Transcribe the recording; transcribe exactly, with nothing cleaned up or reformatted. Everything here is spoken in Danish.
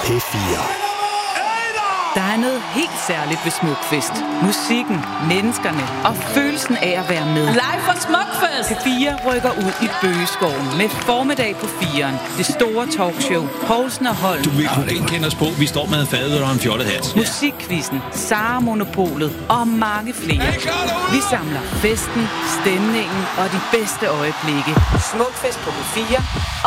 P fire. Der er noget helt særligt ved Smukfest. Musikken, menneskerne og følelsen af at være med. Live fra Smukfest! P fire rykker ud i Bøgeskoven med formiddag på firen. Det store talkshow, Poulsen og Holm. Du vil kunne genkende os på. Vi står med fadet og en fjollet hat. Musikquizzen, Sara Monopolet og mange flere. Vi samler festen, stemningen og de bedste øjeblikke. Smukfest på P fire